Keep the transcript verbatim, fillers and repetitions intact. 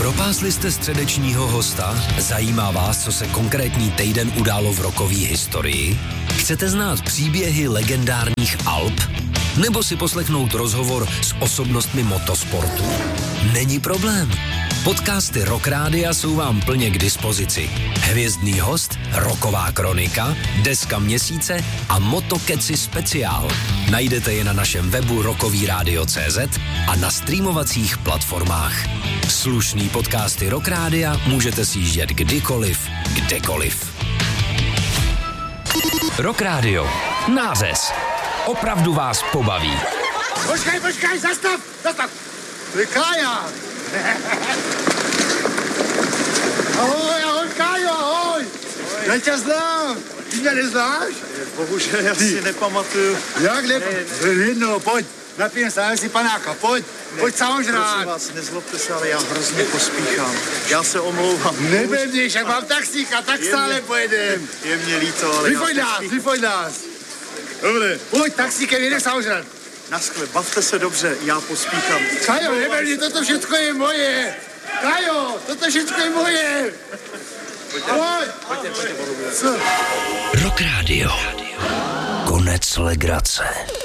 Propásli jste středečního hosta? Zajímá vás, co se konkrétní týden událo v rockové historii? Chcete znát příběhy legendárních Alp? Nebo si poslechnout rozhovor s osobnostmi motosportu? Není problém. Podcasty Rock Rádia jsou vám plně k dispozici. Hvězdný host, rocková kronika, deska měsíce a motokeci speciál. Najdete je na našem webu rockový rádio tečka cé zet a na streamovacích platformách. Slušný podcasty Rock Rádia můžete sjíždět kdykoliv, kdekoliv. Rock Radio. Nářez. Opravdu vás pobaví. Počkej, počkej, zastav, zastav. Ty Kája. Ahoj, ahoj, Kájo, ahoj. Já tě znám. Ty mě neznáš? Bohužel, já si nepamatuju. Jak ne? Jedno, pojď. Napijem se, si panáka, pojď. Ne, pojď sám žrát. Prosím vás, nezlobte se, ale já hrozně pospíchám. Já se omlouvám. Nebedníš, jak mám taxíka, tak Je stále mě- pojedem. Je mě líto, ale Vyfoď já nás, pospíchám. vyfoď nás. Dobre. Pojď, taxíkem, jedem sám žrát. Naschle, bavte se dobře, já pospíchám. Kajo, nebední, toto všechno je moje. Kajo, toto všechno je moje. Pojď. Pojďte, pojďte, Co? Rock Radio. Konec legrace.